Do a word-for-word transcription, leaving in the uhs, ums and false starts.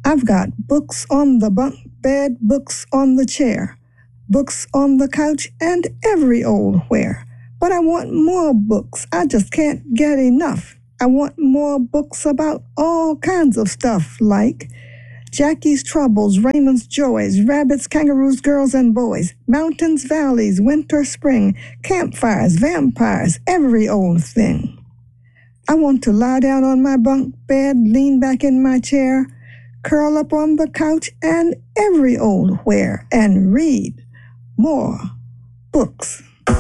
I've got books on the bunk bed, books on the chair, books on the couch, and every old where. But I want more books. I just can't get enough. I want more books about all kinds of stuff like Jackie's Troubles, Raymond's Joys, Rabbits, Kangaroos, Girls and Boys, Mountains, Valleys, Winter, Spring, Campfires, Vampires, every old thing. I want to lie down on my bunk bed, lean back in my chair, curl up on the couch, and every old where, and read more books.